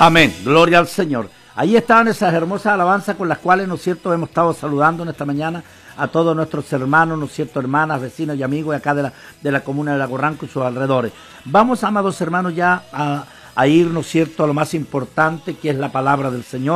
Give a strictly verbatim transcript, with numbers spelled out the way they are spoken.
Amén. Gloria al Señor. Ahí estaban esas hermosas alabanzas con las cuales, ¿no es cierto?, hemos estado saludando en esta mañana a todos nuestros hermanos, ¿no es cierto?, hermanas, vecinos y amigos de acá de la, de la comuna de Lago Ranco y sus alrededores. Vamos, amados hermanos, ya a, a ir, ¿no es cierto?, a lo más importante, que es la palabra del Señor.